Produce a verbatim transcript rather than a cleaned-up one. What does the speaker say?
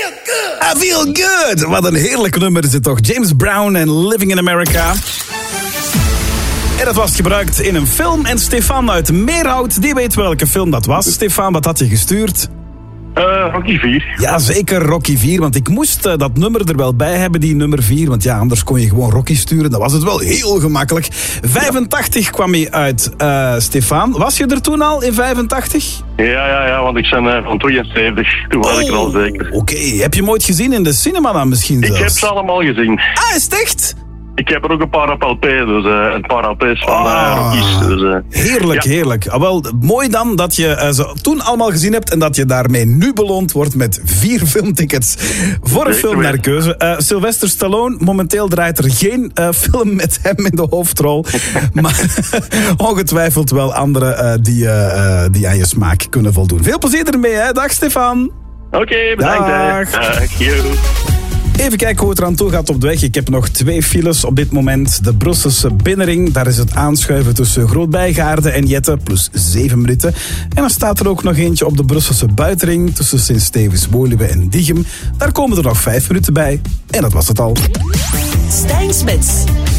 I feel good. Wat een heerlijk nummer is het toch. James Brown en Living in America. En dat was gebruikt in een film. En Stefan uit Meerhout, die weet welke film dat was. Stefan, wat had je gestuurd? Uh, Rocky vier. Ja, zeker Rocky vier. Want ik moest uh, dat nummer er wel bij hebben, die nummer vier. Want ja, anders kon je gewoon Rocky sturen. Dan was het wel heel gemakkelijk. vijfentachtig ja. kwam hij uit, uh, Stefan. Was je er toen al in vijfentachtig? Ja, ja, ja, want ik ben uh, van tweeënzeventig. Toen was oh, ik er al zeker. Oké, okay. Heb je hem ooit gezien in de cinema dan misschien zelfs? Ik heb ze allemaal gezien. Ah, is het echt? Ik heb er ook een paar op L P, dus uh, een paar L P's van uh, Rockies. Dus, uh, heerlijk, ja. heerlijk. Ah, wel, mooi dan dat je uh, ze toen allemaal gezien hebt en dat je daarmee nu beloond wordt met vier filmtickets voor een Zeker film naar keuze. Uh, Sylvester Stallone, momenteel draait er geen uh, film met hem in de hoofdrol. Maar ongetwijfeld wel andere uh, die, uh, die aan je smaak kunnen voldoen. Veel plezier ermee, hè? Dag Stefan. Oké, okay, bedankt. Dag. Dag. Even kijken hoe het eraan toe gaat op de weg. Ik heb nog twee files op dit moment. De Brusselse binnenring, daar is het aanschuiven tussen Groot-Bijgaarden en Jette, plus zeven minuten. En dan staat er ook nog eentje op de Brusselse buitenring tussen Sint-Stevens-Woluwe en Diegem. Daar komen er nog vijf minuten bij. En dat was het al. Stijn Smits.